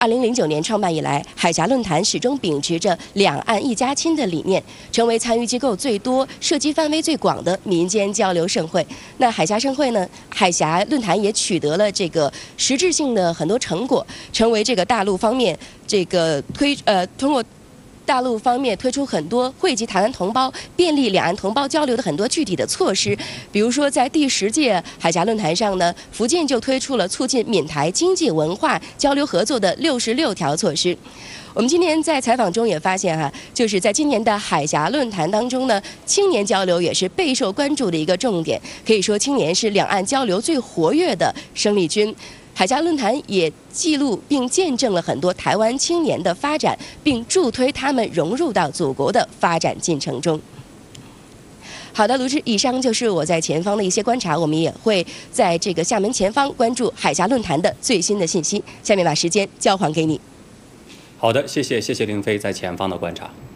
2009年创办以来，海峡论坛始终秉持着两岸一家亲的理念，成为参与机构最多、涉及范围最广的民间交流盛会。那海峡盛会呢，海峡论坛也取得了这个实质性的很多成果，成为这个大陆方面通过大陆方面推出很多惠及台湾同胞、便利两岸同胞交流的很多具体的措施。比如说，在第10届海峡论坛上呢，福建就推出了促进闽台经济文化交流合作的66条措施。我们今年在采访中也发现就是在今年的海峡论坛当中呢，青年交流也是备受关注的一个重点。可以说，青年是两岸交流最活跃的生力军。海峡论坛也记录并见证了很多台湾青年的发展，并助推他们融入到祖国的发展进程中。好的，卢志，以上就是我在前方的一些观察，我们也会在这个厦门前方关注海峡论坛的最新的信息。下面把时间交还给你。 好的，谢谢令飞在前方的观察。